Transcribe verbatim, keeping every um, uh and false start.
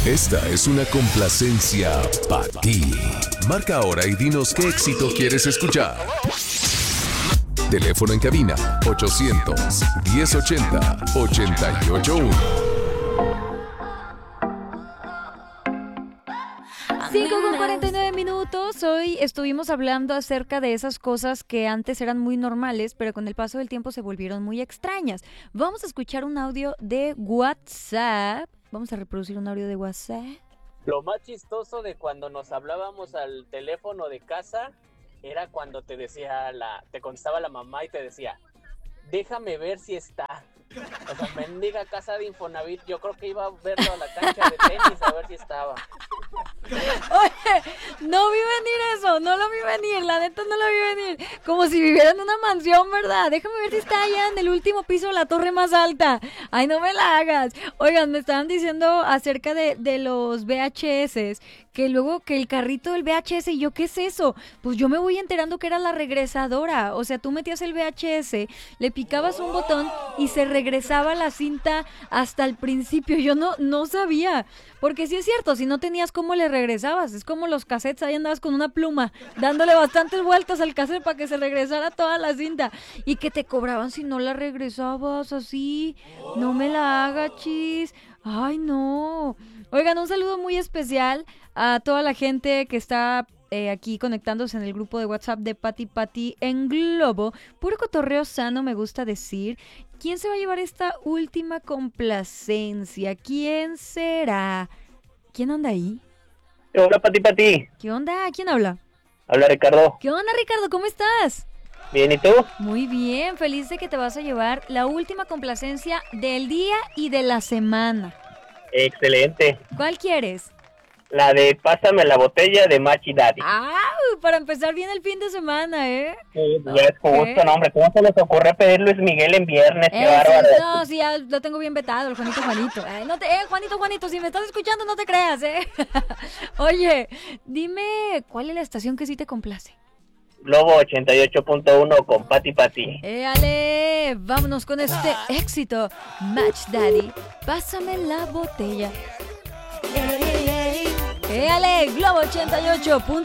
Esta es una complacencia para ti. Marca ahora y dinos qué éxito quieres escuchar. Teléfono en cabina ochocientos, diez ochenta, ochenta y ocho uno. cinco con cuarenta y nueve minutos. Hoy estuvimos hablando acerca de esas cosas que antes eran muy normales, pero con el paso del tiempo se volvieron muy extrañas. Vamos a escuchar un audio de WhatsApp. Vamos a reproducir un audio de WhatsApp. Lo más chistoso de cuando nos hablábamos al teléfono de casa era cuando te decía la, te contestaba la mamá y te decía, déjame ver si está. O sea, mendiga casa de Infonavit, yo creo que iba a verlo a la cancha de tenis a ver si estaba. Oye, no vi venir eso, no lo vi venir, la neta no lo vi venir. Como si viviera en una mansión, ¿verdad? Déjame ver si está allá en el último piso de la torre más alta. Ay, no me la hagas. Oigan, me estaban diciendo acerca de, de los V H S, que luego que el carrito del V H S, y yo, ¿qué es eso? Pues yo me voy enterando que era la regresadora. O sea, tú metías el V H S, le picabas un botón y se regresaba la cinta hasta el principio. Yo no, no sabía. Porque sí es cierto, si no tenías cómo le regresabas. Es como los cassettes, ahí andabas con una pluma, dándole bastantes vueltas al cassette para que se regresara toda la cinta. Y que te cobraban si no la regresabas así. No me la hagas, chis. Ay, no. Oigan, un saludo muy especial a toda la gente que está eh, aquí conectándose en el grupo de WhatsApp de Pati Pati en Globo. Puro cotorreo sano, me gusta decir. ¿Quién se va a llevar esta última complacencia? ¿Quién será? ¿Quién anda ahí? Hola, Pati Pati. ¿Qué onda? ¿Quién habla? Habla Ricardo. ¿Qué onda, Ricardo? ¿Cómo estás? Bien, ¿y tú? Muy bien, feliz de que te vas a llevar la última complacencia del día y de la semana. Excelente. ¿Cuál quieres? La de Pásame la botella de Machi Daddy. ¡Ah! Para empezar bien el fin de semana, ¿eh? Sí, ya es justo, no, hombre. ¿Cómo se les ocurre pedir Luis Miguel en viernes? ¡Qué Eso, bárbaro! no, sí, ya lo tengo bien vetado, el Juanito Juanito. Eh, no te, eh, Juanito Juanito, si me estás escuchando, no te creas, ¿eh? Oye, dime, ¿cuál es la estación que sí te complace? Globo ochenta y ocho punto uno con Pati Pati. ¡Éale! Vámonos con este éxito. Match Daddy, pásame la botella. ¡Éale! Globo ochenta y ocho punto